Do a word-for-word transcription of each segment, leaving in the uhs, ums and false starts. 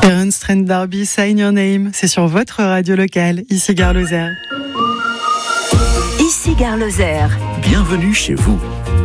Terence Trent D'Arby, Sign Your Name, c'est sur votre radio locale, ici Gare Lozère. Ici Gare Lozère. Bienvenue chez vous.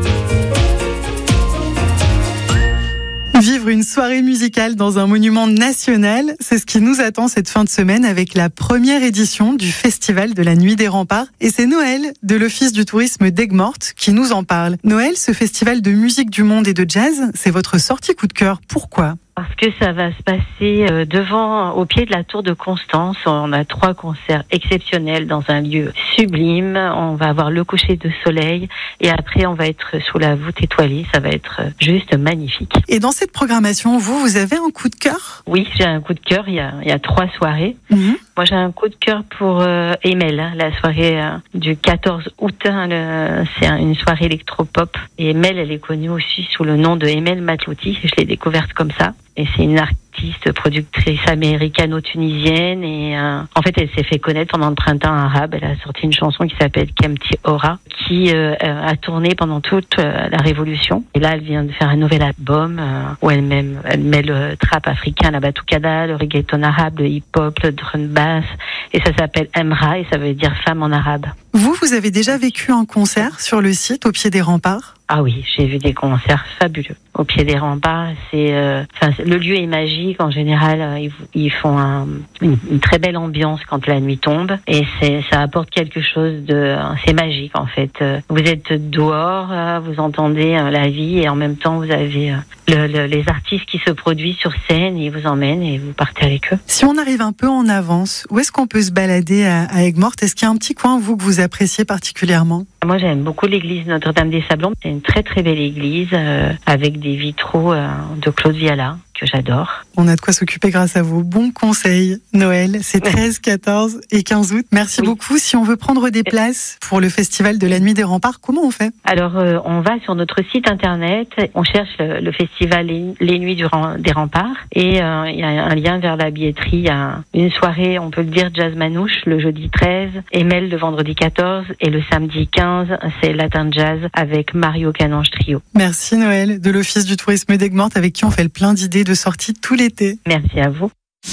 Vivre une soirée musicale dans un monument national, c'est ce qui nous attend cette fin de semaine avec la première édition du Festival de la Nuit des Remparts. Et c'est Noël de l'Office du tourisme d'Aigues-Mortes qui nous en parle. Noël, ce festival de musique du monde et de jazz, c'est votre sortie coup de cœur. Pourquoi ? Parce que ça va se passer devant, au pied de la tour de Constance. On a trois concerts exceptionnels dans un lieu sublime. On va avoir le coucher de soleil et après on va être sous la voûte étoilée. Ça va être juste magnifique. Et dans cette programmation, vous, vous avez un coup de cœur ? Oui, j'ai un coup de cœur. Il y a, il y a trois soirées. Mm-hmm. Moi, j'ai un coup de cœur pour euh, Emel, hein, la soirée euh, du quatorze août. Hein, le, c'est un, une soirée électropop. Et Emel, elle est connue aussi sous le nom de Emel Matlouti. Je l'ai découverte comme ça. Et c'est une artiste, productrice américano-tunisienne. Et euh, en fait, elle s'est fait connaître pendant le printemps arabe. Elle a sorti une chanson qui s'appelle Kemti Ora, qui euh, a tourné pendant toute euh, la Révolution. Et là, elle vient de faire un nouvel album euh, où elle met, elle met le trap africain, la batoukada, le reggaeton arabe, le hip-hop, le drum bass. Et ça s'appelle Emra et ça veut dire femme en arabe. Vous, vous avez déjà vécu un concert sur le site au pied des remparts ? Ah oui, j'ai vu des concerts fabuleux. Au pied des remparts, c'est, euh, enfin, le lieu est magique. En général, euh, ils, ils font un, une, une très belle ambiance quand la nuit tombe. Et c'est, ça apporte quelque chose de... C'est magique, en fait. Vous êtes dehors, euh, vous entendez euh, la vie et en même temps, vous avez euh, le, le, les artistes qui se produisent sur scène et ils vous emmènent et vous partez avec eux. Si on arrive un peu en avance, où est-ce qu'on peut se balader à, à Aigues-Mortes ? Est-ce qu'il y a un petit coin, vous, que vous appréciez particulièrement ? Moi, j'aime beaucoup l'église Notre-Dame-des-Sablons. C'est une très très belle église euh, avec des vitraux euh, de Claude Viala que j'adore. On a de quoi s'occuper grâce à vos bons conseils. Noël, c'est treize, quatorze et quinze août. Merci oui. beaucoup. Si on veut prendre des places pour le Festival de la Nuit des Remparts, comment on fait ? Alors, euh, on va sur notre site internet, on cherche le, le festival Les, les Nuits du, des Remparts et il euh, y a un lien vers la billetterie. Il y a une soirée, on peut le dire, jazz manouche le jeudi treize, Emel le vendredi quatorze et le samedi quinze, c'est Latin Jazz avec Mario Canange Trio. Merci Noël de l'Office du tourisme d'Aigues-Mortes avec qui on fait le plein d'idées de sorties tout l'été. Merci à vous.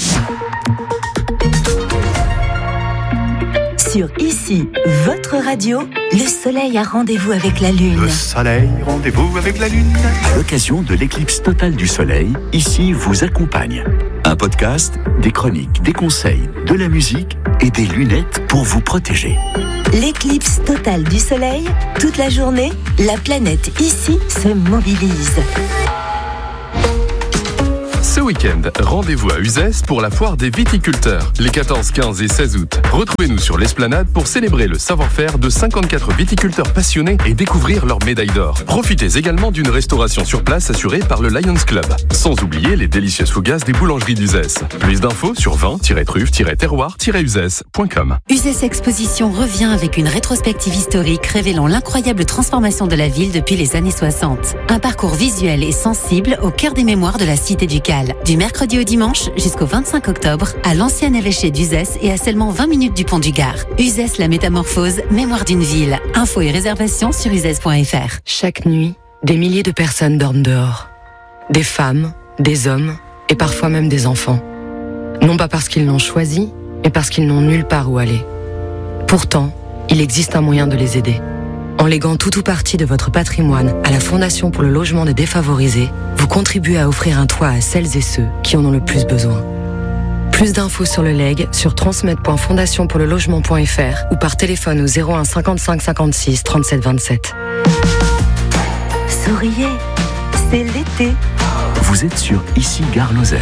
Sur Ici, votre radio, le soleil a rendez-vous avec la lune. Le soleil, rendez-vous avec la lune. À l'occasion de l'éclipse totale du soleil, Ici vous accompagne. Un podcast, des chroniques, des conseils, de la musique et des lunettes pour vous protéger. L'éclipse totale du soleil, toute la journée, la planète Ici se mobilise. Ce week-end, rendez-vous à Uzès pour la foire des viticulteurs, les quatorze, quinze et seize août. Retrouvez-nous sur l'Esplanade pour célébrer le savoir-faire de cinquante-quatre viticulteurs passionnés et découvrir leur médaille d'or. Profitez également d'une restauration sur place assurée par le Lions Club. Sans oublier les délicieuses fougasses des boulangeries d'Uzès. Plus d'infos sur vin tiret truffe tiret terroir tiret uzès point com. Uzès Exposition revient avec une rétrospective historique révélant l'incroyable transformation de la ville depuis les années soixante. Un parcours visuel et sensible au cœur des mémoires de la cité du Cal. Du mercredi au dimanche jusqu'au vingt-cinq octobre à l'ancien évêché d'Uzès et à seulement vingt minutes du pont du Gard. Uzès, la métamorphose, mémoire d'une ville. Infos et réservations sur uzès point f r. Chaque nuit, des milliers de personnes dorment dehors. Des femmes, des hommes et parfois même des enfants. Non pas parce qu'ils l'ont choisi, mais parce qu'ils n'ont nulle part où aller. Pourtant, il existe un moyen de les aider. En léguant tout ou partie de votre patrimoine à la Fondation pour le logement des défavorisés, vous contribuez à offrir un toit à celles et ceux qui en ont le plus besoin. Plus d'infos sur le legs sur transmettre point fondation pour le logement point f r ou par téléphone au zéro un cinquante-cinq cinquante-six trente-sept vingt-sept. Souriez, c'est l'été. Vous êtes sur Ici Gare Lozère.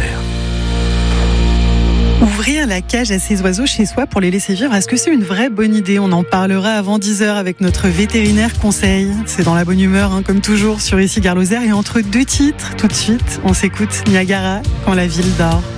Ouvrir la cage à ses oiseaux chez soi pour les laisser vivre, est-ce que c'est une vraie bonne idée ? On en parlera avant dix heures avec notre vétérinaire conseil. C'est dans la bonne humeur, hein, comme toujours, sur Ici Gare Lozère. Et entre deux titres, tout de suite, on s'écoute Niagara, quand la ville dort.